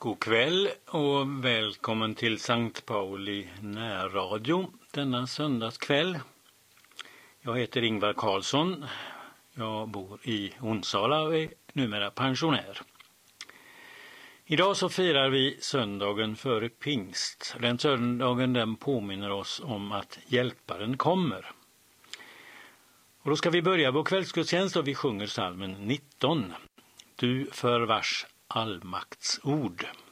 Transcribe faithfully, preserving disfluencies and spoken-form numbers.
God kväll och välkommen till Sankt Pauli närradio denna söndagskväll. Jag heter Ingvar Karlsson. Jag bor i Onsala och är numera pensionär. Idag så firar vi söndagen före pingst. Den söndagen den påminner oss om att hjälparen kommer. Och då ska vi börja vår kvällsgudstjänst och vi sjunger psalmen nitton. Du för vars allmaktsord.